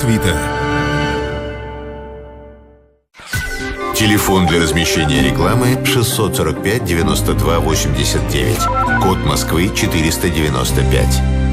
Вита. Телефон для размещения рекламы 645 92 89. Код Москвы 495.